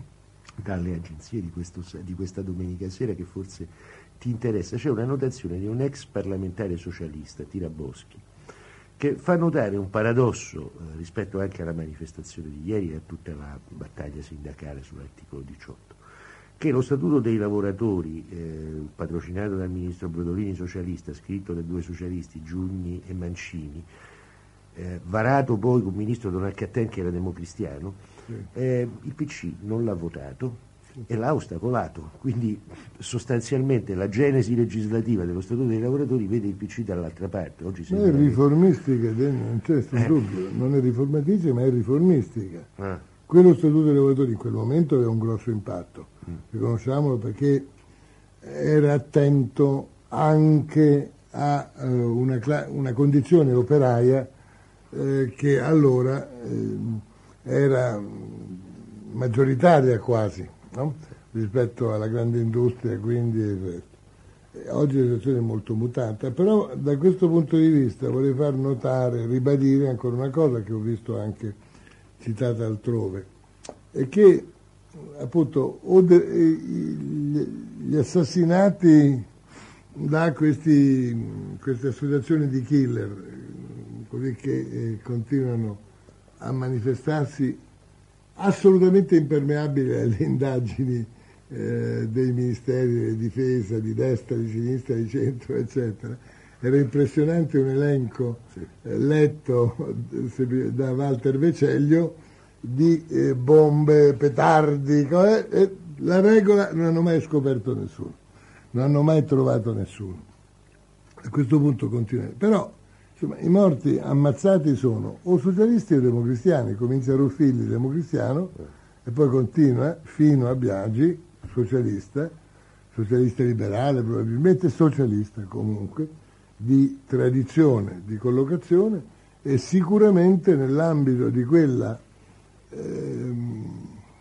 Speaker 5: dalle agenzie di, questo, di questa domenica sera che forse ti interessa. C'è una notazione di un ex parlamentare socialista, Tiraboschi, che fa notare un paradosso eh, rispetto anche alla manifestazione di ieri e a tutta la battaglia sindacale sull'articolo diciotto. Che lo Statuto dei lavoratori, eh, patrocinato dal ministro Brodolini socialista, scritto da due socialisti, Giugni e Mancini, eh, varato poi con il ministro Don Accatten, che era democristiano, eh, il P C non l'ha votato e l'ha ostacolato. Quindi sostanzialmente la genesi legislativa dello Statuto dei lavoratori vede il P C dall'altra parte. Oggi
Speaker 6: ma è riformistica, non c'è nessun eh. dubbio, non è riformatrice ma è riformistica. Ah. Quello Statuto dei lavoratori in quel momento aveva un grosso impatto, mm. riconosciamolo, perché era attento anche a uh, una, cla- una condizione operaia eh, che allora eh, era maggioritaria quasi, no? Rispetto alla grande industria, quindi il resto. E oggi la situazione è molto mutata, però da questo punto di vista vorrei far notare, ribadire ancora una cosa che ho visto anche citata altrove, è che appunto o de, gli assassinati da questi, queste associazioni di killer, così che eh, continuano a manifestarsi assolutamente impermeabili alle indagini eh, dei ministeri di difesa, di destra, di sinistra, di centro, eccetera. Era impressionante un elenco sì. eh, letto da Walter Veceglio di eh, bombe, petardi, cose, e la regola non hanno mai scoperto nessuno, non hanno mai trovato nessuno. A questo punto continua. Però insomma, i morti ammazzati sono o socialisti o democristiani, comincia Ruffilli, democristiano, eh. e poi continua fino a Biagi, socialista, socialista liberale probabilmente, socialista comunque, di tradizione, di collocazione, e sicuramente nell'ambito di quella ehm,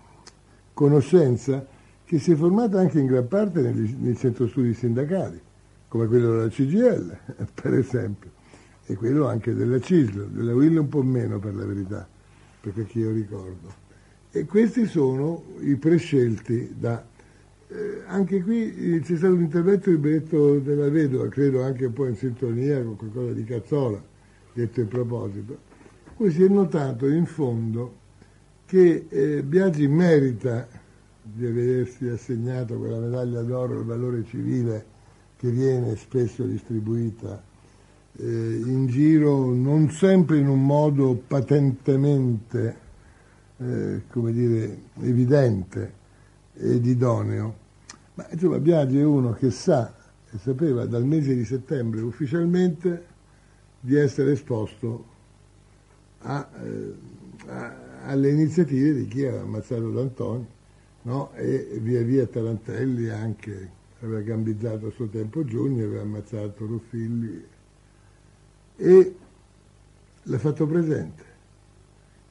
Speaker 6: conoscenza che si è formata anche in gran parte negli, nei centro studi sindacali, come quello della C G I L, per esempio, e quello anche della C I S L, della U I L un po' meno per la verità, perché che io ricordo. E questi sono i prescelti da... Eh, anche qui c'è stato un intervento di Benedetto della Vedova, credo anche un po' in sintonia con qualcosa di Cazzola, detto in proposito, poi si è notato in fondo che eh, Biagi merita di vedersi assegnato quella medaglia d'oro al valore civile che viene spesso distribuita eh, in giro, non sempre in un modo patentemente eh, come dire, evidente ed idoneo, ma insomma Biagi è uno che sa e sapeva dal mese di settembre ufficialmente di essere esposto a, eh, a, alle iniziative di chi aveva ammazzato D'Antoni, no? E via via Tarantelli anche aveva gambizzato a suo tempo Giugni, aveva ammazzato Ruffilli e l'ha fatto presente.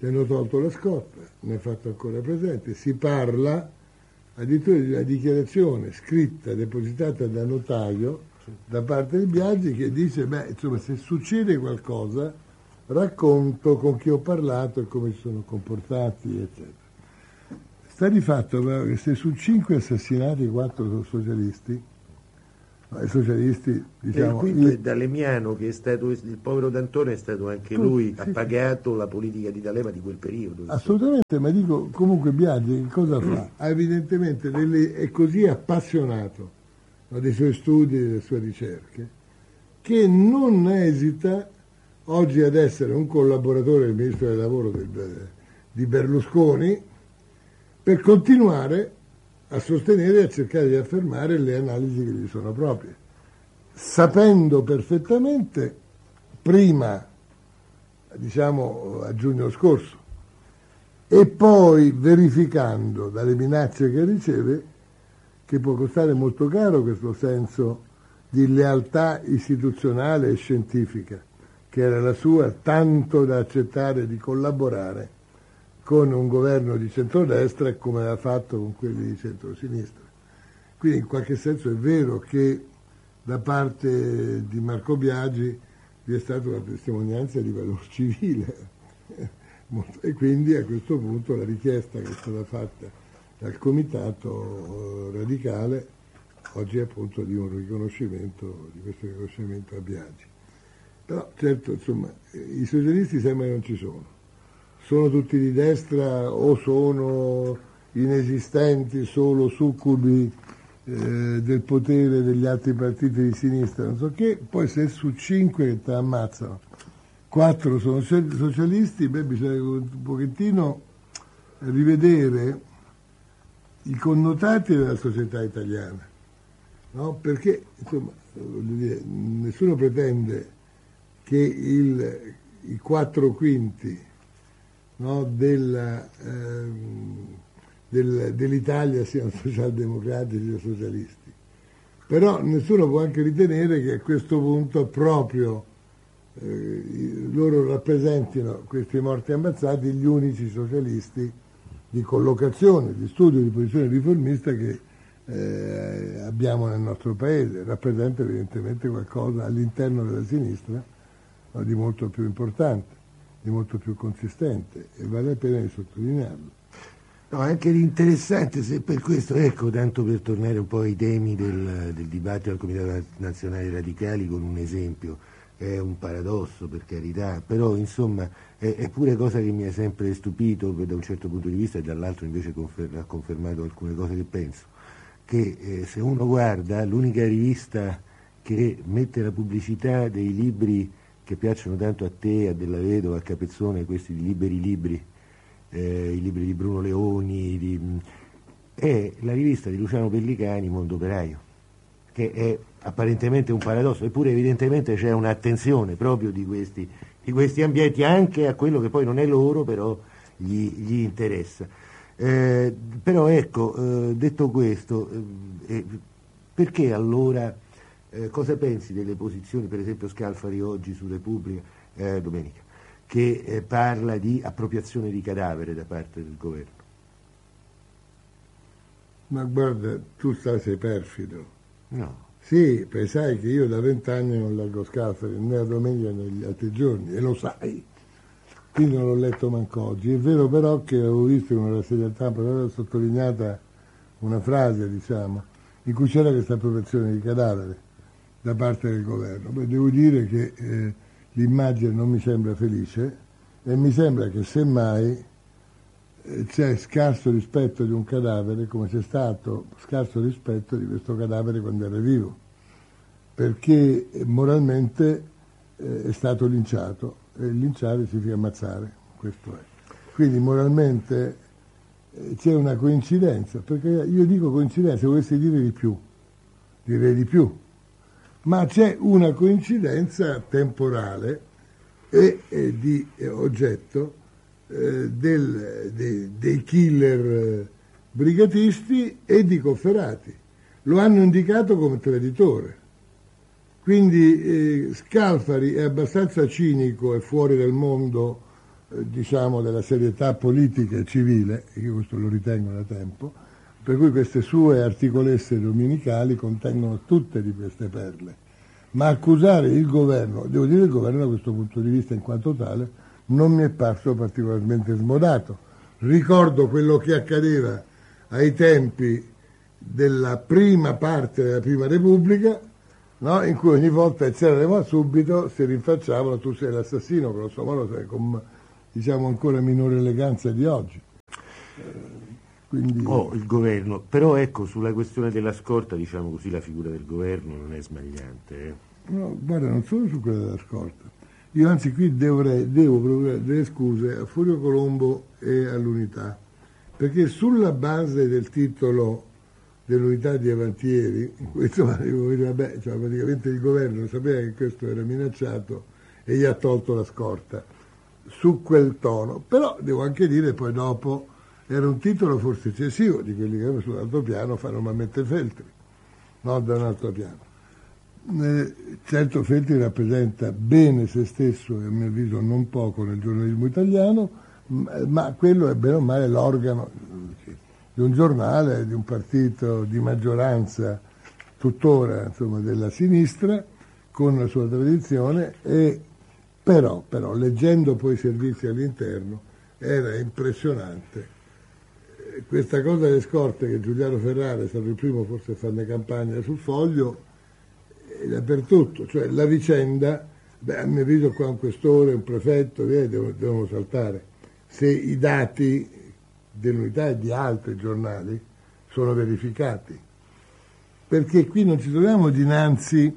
Speaker 6: gli hanno tolto la scorta, ne è fatto ancora presente, si parla addirittura di una dichiarazione scritta, depositata da notaio da parte di Biagi, che dice, beh, insomma, se succede qualcosa racconto con chi ho parlato e come si sono comportati, eccetera. Sta di fatto però che se su cinque assassinati quattro sono socialisti, i socialisti, diciamo,
Speaker 5: il quinto
Speaker 6: io...
Speaker 5: è D'Alemiano, che è stato il povero D'Antona, è stato anche
Speaker 6: sì,
Speaker 5: lui,
Speaker 6: sì,
Speaker 5: ha pagato la politica di D'Alema di quel periodo.
Speaker 6: Assolutamente, ma dico, comunque Biagi che cosa fa? Ha evidentemente delle, è così appassionato, no, dei suoi studi e delle sue ricerche, che non esita oggi ad essere un collaboratore del ministro del lavoro del, di Berlusconi, per continuare a sostenere e a cercare di affermare le analisi che gli sono proprie, sapendo perfettamente, prima, diciamo, a giugno scorso, e poi verificando dalle minacce che riceve, che può costare molto caro questo senso di lealtà istituzionale e scientifica, che era la sua, tanto da accettare di collaborare con un governo di centrodestra come aveva fatto con quelli di centrosinistra. Quindi in qualche senso è vero che da parte di Marco Biagi vi è stata una testimonianza di valore civile e quindi a questo punto la richiesta che è stata fatta dal comitato radicale oggi è appunto di un riconoscimento, di questo riconoscimento a Biagi. Però certo, insomma, i socialisti sembra che non ci sono. Sono tutti di destra o sono inesistenti, solo succubi eh, del potere degli altri partiti di sinistra, non so che, poi se su cinque che ti ammazzano, quattro sono socialisti, beh, bisogna un pochettino rivedere i connotati della società italiana, no? Perché, insomma, voglio dire, nessuno pretende che il, i quattro quinti, no, della, ehm, del, dell'Italia siano socialdemocratici o socialisti, però nessuno può anche ritenere che a questo punto proprio eh, loro rappresentino, questi morti ammazzati, gli unici socialisti di collocazione, di studio, di posizione riformista che eh, abbiamo nel nostro paese. Rappresenta evidentemente qualcosa all'interno della sinistra, no, di molto più importante, di molto più consistente, e vale la pena di sottolinearlo.
Speaker 5: No, anche interessante, se per questo, ecco, tanto per tornare un po' ai temi del, del dibattito al Comitato Nazionale Radicali, con un esempio, è un paradosso per carità, però insomma è, è pure cosa che mi ha sempre stupito da un certo punto di vista, e dall'altro invece confer- ha confermato alcune cose che penso, che eh, se uno guarda l'unica rivista che mette la pubblicità dei libri che piacciono tanto a te, a Della Vedova, a Capezzone, questi di Liberi Libri, eh, i libri di Bruno Leoni, di, è la rivista di Luciano Pellicani, Mondo Operaio, che è apparentemente un paradosso, eppure evidentemente c'è un'attenzione proprio di questi, di questi ambienti anche a quello che poi non è loro, però gli, gli interessa. Eh, però ecco, eh, detto questo, eh, perché allora... Eh, cosa pensi delle posizioni, per esempio Scalfari oggi su Repubblica, eh, domenica, che eh, parla di appropriazione di cadavere da parte del governo?
Speaker 6: Ma guarda, tu stai, sei perfido.
Speaker 5: No.
Speaker 6: Sì, perché sai che io da vent'anni non leggo Scalfari, né a domenica né negli altri giorni, e lo sai. Quindi non l'ho letto manco oggi. È vero però che avevo visto in una rassegna stampa, aveva sottolineata una frase, diciamo, in cui c'era questa appropriazione di cadavere da parte del governo. Beh, devo dire che eh, l'immagine non mi sembra felice, e mi sembra che semmai eh, c'è scarso rispetto di un cadavere, come c'è stato scarso rispetto di questo cadavere quando era vivo, perché eh, moralmente eh, è stato linciato, e linciare significa ammazzare, questo è. Quindi moralmente eh, c'è una coincidenza, perché io dico coincidenza, se volessi dire di più, direi di più, ma c'è una coincidenza temporale e, e di e oggetto eh, del, de, dei killer eh, brigatisti e di Cofferati. Lo hanno indicato come traditore. Quindi eh, Scalfari è abbastanza cinico e fuori dal mondo eh, diciamo della serietà politica e civile, e io questo lo ritengo da tempo, per cui queste sue articolesse domenicali contengono tutte di queste perle. Ma accusare il governo, devo dire il governo da questo punto di vista in quanto tale, non mi è parso particolarmente smodato. Ricordo quello che accadeva ai tempi della prima parte della Prima Repubblica, no? In cui ogni volta c'erano subito, si rinfacciavano, tu sei l'assassino, grosso modo con, diciamo, ancora minore eleganza di oggi.
Speaker 5: Quindi... Oh, il governo, però ecco, sulla questione della scorta, diciamo così, la figura del governo non è smagliante. Eh?
Speaker 6: No, guarda, non solo su quella della scorta. Io anzi qui dovrei, devo proporre delle scuse a Furio Colombo e all'Unità, perché sulla base del titolo dell'Unità di Avantieri, in cui insomma devo dire, vabbè, cioè, praticamente il governo sapeva che questo era minacciato e gli ha tolto la scorta, su quel tono. Però devo anche dire poi dopo era un titolo forse eccessivo di quelli che sull'altro piano fa normalmente Feltri, non da un altro piano. Eh, certo Feltri rappresenta bene se stesso e a mio avviso non poco nel giornalismo italiano, ma, ma quello è bene o male l'organo di un giornale, di un partito di maggioranza tuttora, insomma, della sinistra, con la sua tradizione, e però, però leggendo poi i servizi all'interno era impressionante. Questa cosa delle scorte, che Giuliano Ferrara è stato il primo forse a farne campagna sul Foglio, è dappertutto, cioè la vicenda, beh, a mio avviso qua un questore, un prefetto, eh, devono, devono saltare, se i dati dell'Unità e di altri giornali sono verificati, perché qui non ci troviamo dinanzi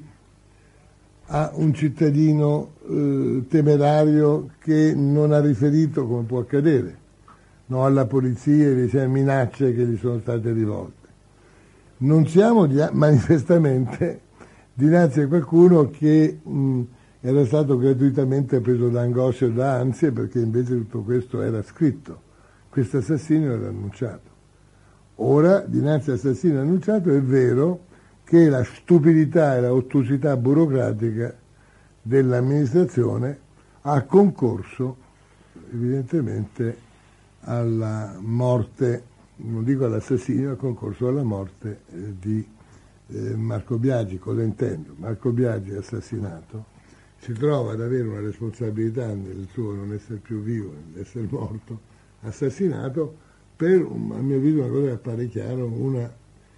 Speaker 6: a un cittadino eh, temerario che non ha riferito, come può accadere, no, alla polizia le minacce che gli sono state rivolte. Non siamo di, manifestamente dinanzi a qualcuno che mh, era stato gratuitamente preso da angoscia o da ansie, perché invece tutto questo era scritto. Questo assassino era annunciato. Ora, dinanzi all'assassino annunciato, è vero che la stupidità e la ottusità burocratica dell'amministrazione ha concorso evidentemente alla morte, non dico all'assassinio, ha concorso alla morte eh, di eh, Marco Biagi. Cosa intendo? Marco Biagi è assassinato, si trova ad avere una responsabilità nel suo non essere più vivo, nell'essere morto, assassinato, per, a mio avviso, una cosa che appare chiaro, una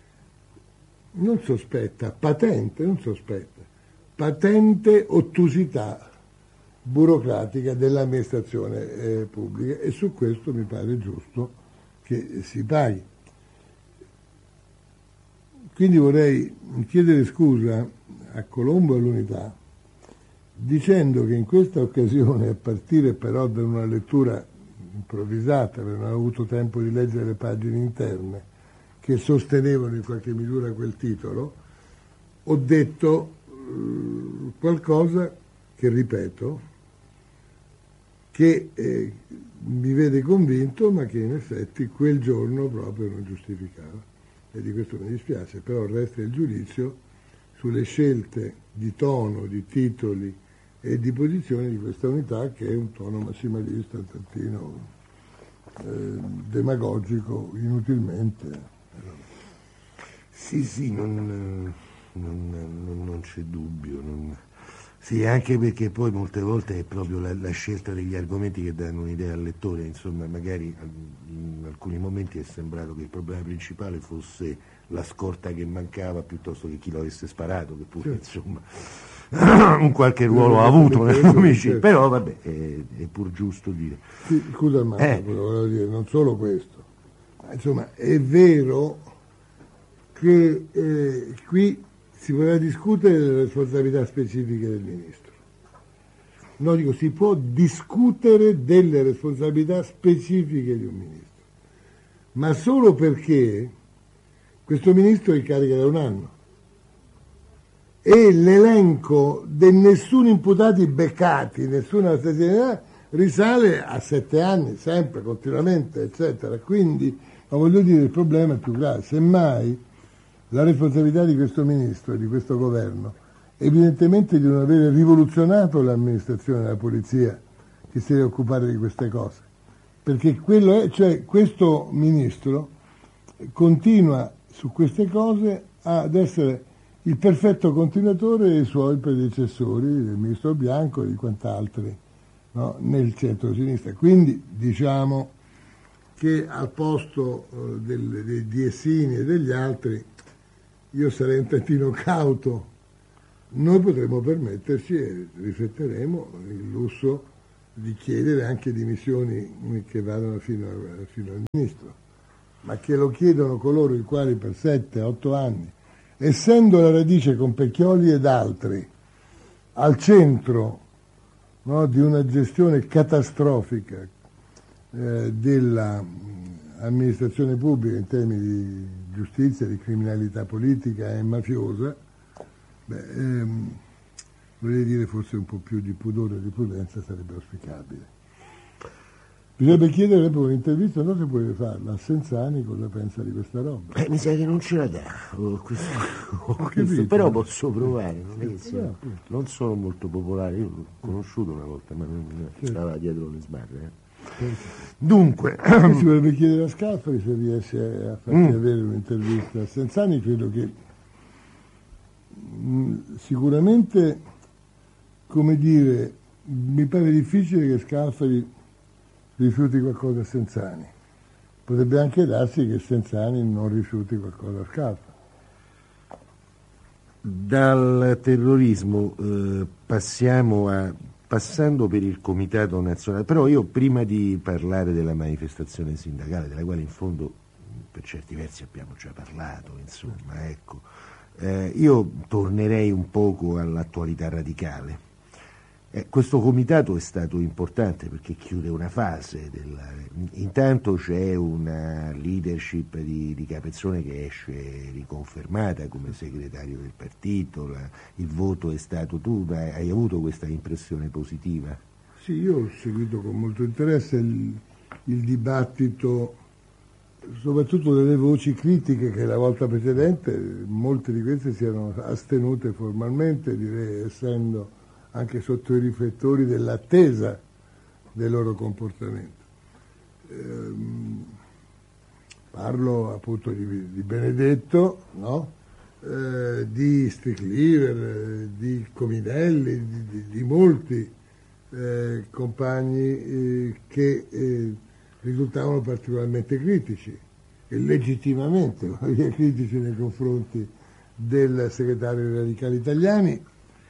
Speaker 6: non sospetta, patente, non sospetta, patente ottusità burocratica dell'amministrazione eh, pubblica, e su questo mi pare giusto che si paghi. Quindi vorrei chiedere scusa a Colombo e all'Unità, dicendo che in questa occasione, a partire però da una lettura improvvisata, perché non ho avuto tempo di leggere le pagine interne che sostenevano in qualche misura quel titolo, ho detto eh, qualcosa che ripeto, che eh, mi vede convinto, ma che in effetti quel giorno proprio non giustificava, e di questo mi dispiace. Però resta il giudizio sulle scelte di tono, di titoli e di posizione di questa Unità, che è un tono massimalista, un tantino eh, demagogico, inutilmente.
Speaker 5: Sì, sì, non, non, non, non c'è dubbio. Non... Sì, anche perché poi molte volte è proprio la, la scelta degli argomenti che danno un'idea al lettore. Insomma, magari in alcuni momenti è sembrato che il problema principale fosse la scorta che mancava, piuttosto che chi lo avesse sparato, che pure, certo, insomma, un qualche ruolo ha avuto nell'omicidio. Però vabbè, è, è pur giusto dire.
Speaker 6: Sì, scusa, ma eh. volevo dire, non solo questo, ma insomma è vero che eh, qui si vorrà discutere delle responsabilità specifiche del ministro. No, dico, si può discutere delle responsabilità specifiche di un ministro, ma solo perché questo ministro è in carica da un anno e l'elenco di nessun imputati beccati, nessuna assassinato, risale a sette anni, sempre, continuamente, eccetera. Quindi, ma voglio dire, il problema è più grave. Semmai la responsabilità di questo ministro e di questo governo, evidentemente di non avere rivoluzionato l'amministrazione della polizia, che si deve occupare di queste cose, perché quello è, cioè questo ministro continua su queste cose ad essere il perfetto continuatore dei suoi predecessori, del ministro Bianco e di quant'altri, no, nel centro-sinistra. Quindi diciamo che al posto uh, del, dei Diesini e degli altri io sarei un tantino cauto. Noi potremmo permetterci, e rifletteremo, il lusso di chiedere anche dimissioni che vadano fino, a, fino al ministro, ma che lo chiedono coloro i quali per sette otto anni, essendo la radice con Pecchioli ed altri al centro, no, di una gestione catastrofica eh, dell'amministrazione pubblica in termini di giustizia, di criminalità politica e mafiosa, beh, ehm, vorrei dire forse un po' più di pudore e di prudenza sarebbe auspicabile. Bisognerebbe chiedere dopo un'intervista, non si può farla, a Senzani cosa pensa di questa roba.
Speaker 5: Eh, mi sa che non ce la dà, oh, questo, oh, questo, però posso provare, non, è che sia, non sono molto popolare, io l'ho conosciuto una volta, ma non stava dietro le sbarre. Eh. Dunque,
Speaker 6: si dovrebbe chiedere a Scalfari se riesce a farci mm. avere un'intervista a Senzani. Credo che mh, sicuramente, come dire, mi pare difficile che Scalfari rifiuti qualcosa a Senzani. Potrebbe anche darsi che Senzani non rifiuti qualcosa a Scalfari.
Speaker 5: Dal terrorismo eh, passiamo a passando per il Comitato Nazionale, però io prima di parlare della manifestazione sindacale, della quale in fondo per certi versi abbiamo già parlato, insomma, ecco, eh, io tornerei un poco all'attualità radicale. Eh, questo comitato è stato importante perché chiude una fase, della, intanto c'è una leadership di, di Capezzone che esce riconfermata come segretario del partito, la, il voto è stato, tu hai avuto questa impressione positiva?
Speaker 6: Sì, io ho seguito con molto interesse il, il dibattito, soprattutto delle voci critiche che la volta precedente, molte di queste si erano astenute formalmente, direi essendo anche sotto i riflettori dell'attesa del loro comportamento. Ehm, parlo appunto di, di Benedetto, no? eh, di Strickliver, eh, di Cominelli, di, di, di molti eh, compagni eh, che eh, risultavano particolarmente critici e legittimamente critici nei confronti del segretario dei Radicali Italiani,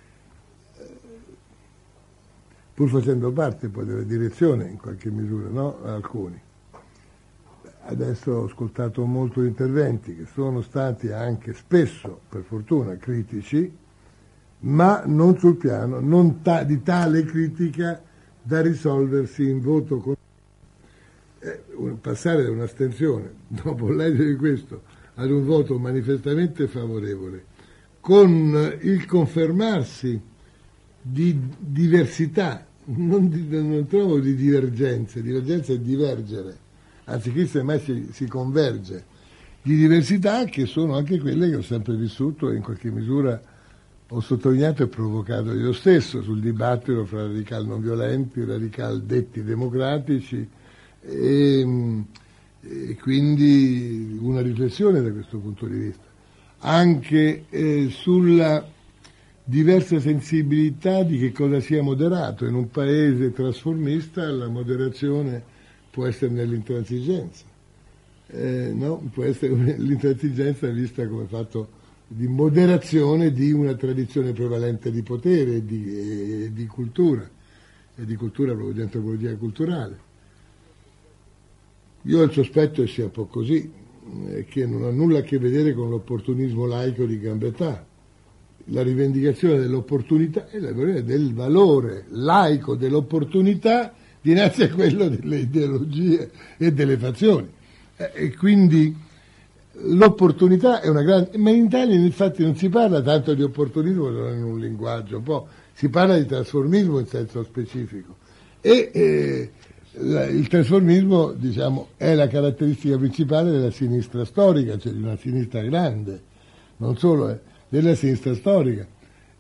Speaker 6: pur facendo parte poi della direzione in qualche misura, no? Alcuni. Adesso ho ascoltato molti interventi che sono stati anche spesso, per fortuna, critici, ma non sul piano, non ta- di tale critica da risolversi in voto con... Eh, passare da un'astensione, dopo leggere questo, ad un voto manifestamente favorevole, con il confermarsi di diversità, non, di, non trovo di divergenze, divergenza è divergere, anzi qui semmai si, si converge, di diversità che sono anche quelle che ho sempre vissuto e in qualche misura ho sottolineato e provocato io stesso sul dibattito fra radicali non violenti, radicali detti democratici e, e quindi una riflessione da questo punto di vista, anche eh, sulla diversa sensibilità di che cosa sia moderato. In un paese trasformista la moderazione può essere nell'intransigenza, eh, no? Può essere l'intransigenza vista come fatto di moderazione di una tradizione prevalente di potere e di, e di cultura, e di cultura proprio di antropologia culturale. Io ho il sospetto che sia un po' così, eh, che non ha nulla a che vedere con l'opportunismo laico di Gambetta. La rivendicazione dell'opportunità e la del valore laico dell'opportunità dinanzi a quello delle ideologie e delle fazioni. Eh, e quindi l'opportunità è una grande... Ma in Italia infatti non si parla tanto di opportunismo, non in un linguaggio, un po' si parla di trasformismo in senso specifico. E eh, la, il trasformismo, diciamo, è la caratteristica principale della sinistra storica, cioè di una sinistra grande, non solo... È, della sinistra storica,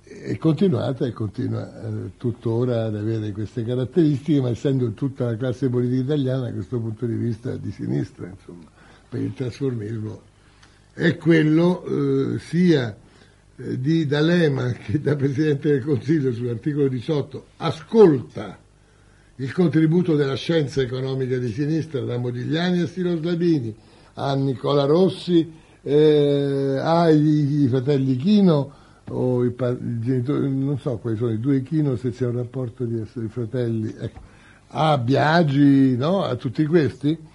Speaker 6: è continuata e continua eh, tuttora ad avere queste caratteristiche, ma essendo tutta la classe politica italiana da questo punto di vista di sinistra, insomma, per il trasformismo è quello eh, sia eh, di D'Alema che da Presidente del Consiglio sull'articolo diciotto ascolta il contributo della scienza economica di sinistra, da Modigliani a Siro Sladini, a Nicola Rossi, eh, ai fratelli Chino, o i, i genitori, non so quali sono i due Chino, se c'è un rapporto di essere fratelli, ecco, a Biagi, no? A tutti questi,